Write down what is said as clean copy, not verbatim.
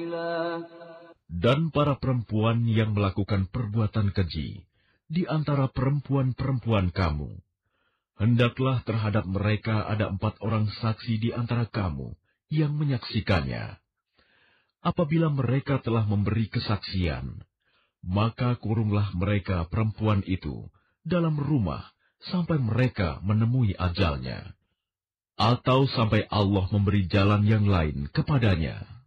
Dan para perempuan yang melakukan perbuatan keji di antara perempuan-perempuan kamu, hendaklah terhadap mereka ada 4 orang saksi di antara kamu yang menyaksikannya. Apabila mereka telah memberi kesaksian, maka kurunglah mereka perempuan itu dalam rumah sampai mereka menemui ajalnya, atau sampai Allah memberi jalan yang lain kepadanya.